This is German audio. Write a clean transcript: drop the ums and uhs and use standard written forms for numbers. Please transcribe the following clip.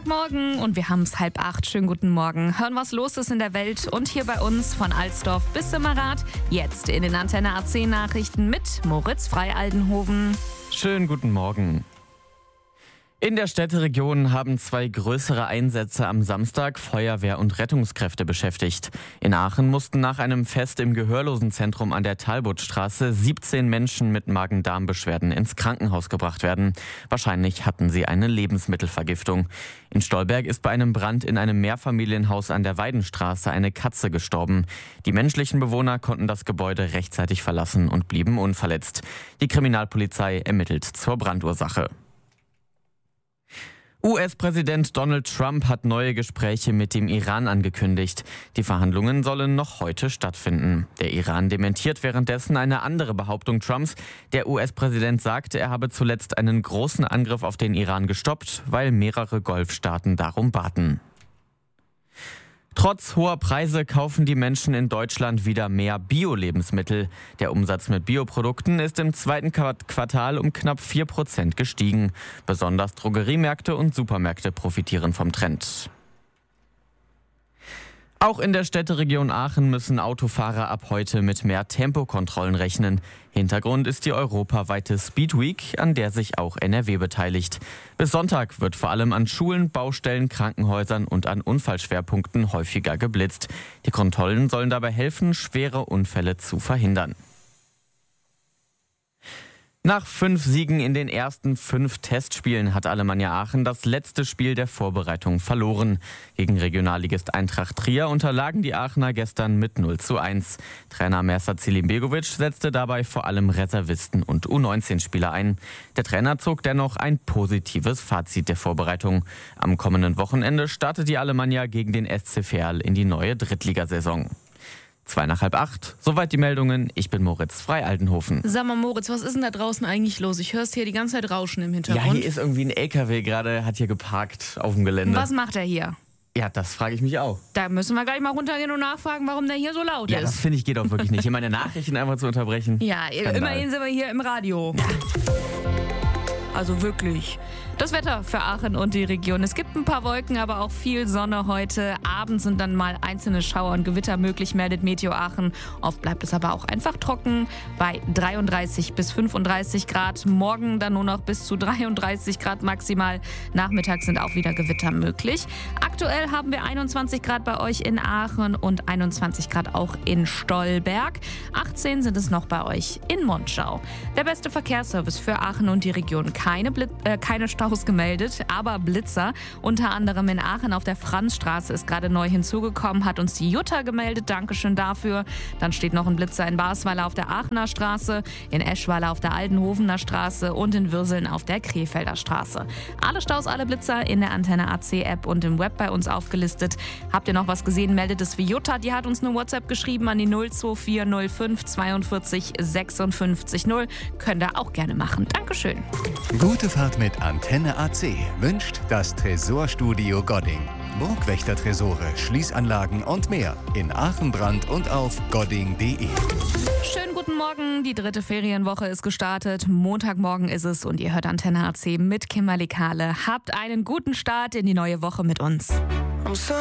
Montagmorgen und wir haben es 7:30. Schönen guten Morgen. Hören, was los ist in der Welt und hier bei uns von Alsdorf bis Simmerath. Jetzt in den Antenne AC Nachrichten mit Moritz Frei-Aldenhoven. Schönen guten Morgen. In der Städteregion haben 2 größere Einsätze am Samstag Feuerwehr und Rettungskräfte beschäftigt. In Aachen mussten nach einem Fest im Gehörlosenzentrum an der Talbotstraße 17 Menschen mit Magen-Darm-Beschwerden ins Krankenhaus gebracht werden. Wahrscheinlich hatten sie eine Lebensmittelvergiftung. In Stolberg ist bei einem Brand in einem Mehrfamilienhaus an der Weidenstraße eine Katze gestorben. Die menschlichen Bewohner konnten das Gebäude rechtzeitig verlassen und blieben unverletzt. Die Kriminalpolizei ermittelt zur Brandursache. US-Präsident Donald Trump hat neue Gespräche mit dem Iran angekündigt. Die Verhandlungen sollen noch heute stattfinden. Der Iran dementiert währenddessen eine andere Behauptung Trumps. Der US-Präsident sagte, er habe zuletzt einen großen Angriff auf den Iran gestoppt, weil mehrere Golfstaaten darum baten. Trotz hoher Preise kaufen die Menschen in Deutschland wieder mehr Bio-Lebensmittel. Der Umsatz mit Bioprodukten ist im zweiten Quartal um knapp 4% gestiegen. Besonders Drogeriemärkte und Supermärkte profitieren vom Trend. Auch in der Städteregion Aachen müssen Autofahrer ab heute mit mehr Tempokontrollen rechnen. Hintergrund ist die europaweite Speed Week, an der sich auch NRW beteiligt. Bis Sonntag wird vor allem an Schulen, Baustellen, Krankenhäusern und an Unfallschwerpunkten häufiger geblitzt. Die Kontrollen sollen dabei helfen, schwere Unfälle zu verhindern. Nach 5 Siegen in den ersten 5 Testspielen hat Alemannia Aachen das letzte Spiel der Vorbereitung verloren. Gegen Regionalligist Eintracht Trier unterlagen die Aachener gestern mit 0:1. Trainer Mersat Selimbegovic setzte dabei vor allem Reservisten und U19-Spieler ein. Der Trainer zog dennoch ein positives Fazit der Vorbereitung. Am kommenden Wochenende startet die Alemannia gegen den SC Verl in die neue Drittligasaison. 7:45, soweit die Meldungen. Ich bin Moritz Frei-Aldenhoven. Sag mal Moritz, was ist denn da draußen eigentlich los? Ich höre es hier die ganze Zeit rauschen im Hintergrund. Ja, hier ist irgendwie ein LKW gerade, hat hier geparkt auf dem Gelände. Was macht er hier? Ja, das frage ich mich auch. Da müssen wir gleich mal runtergehen und nachfragen, warum der hier so laut ist. Ja, das finde ich geht auch wirklich nicht. Hier meine Nachrichten einfach zu unterbrechen. Ja, immerhin sind wir hier im Radio. Also wirklich. Das Wetter für Aachen und die Region. Es gibt ein paar Wolken, aber auch viel Sonne heute. Abends sind dann mal einzelne Schauer und Gewitter möglich, meldet Meteo Aachen. Oft bleibt es aber auch einfach trocken bei 33 bis 35 Grad. Morgen dann nur noch bis zu 33 Grad maximal. Nachmittags sind auch wieder Gewitter möglich. Aktuell haben wir 21 Grad bei euch in Aachen und 21 Grad auch in Stolberg. 18 sind es noch bei euch in Monschau. Der beste Verkehrsservice für Aachen und die Region. Keine Staus gemeldet, aber Blitzer. Unter anderem in Aachen auf der Franzstraße ist gerade neu hinzugekommen, hat uns die Jutta gemeldet. Dankeschön dafür. Dann steht noch ein Blitzer in Basweiler auf der Aachener Straße, in Eschweiler auf der Altenhofener Straße und in Würseln auf der Krefelder Straße. Alle Staus, alle Blitzer in der Antenne AC App und im Web bei uns aufgelistet. Habt ihr noch was gesehen, meldet es für Jutta. Die hat uns eine WhatsApp geschrieben an die 02405 42 56 0. Könnt ihr auch gerne machen. Dankeschön. Gute Fahrt mit Antenne AC wünscht das Tresorstudio Godding. Burgwächter-Tresore, Schließanlagen und mehr in Aachen, Brand und auf godding.de. Schönen guten Morgen, die 3. Ferienwoche ist gestartet. Montagmorgen ist es und ihr hört Antenne AC mit Kimberly Kahle. Habt einen guten Start in die neue Woche mit uns.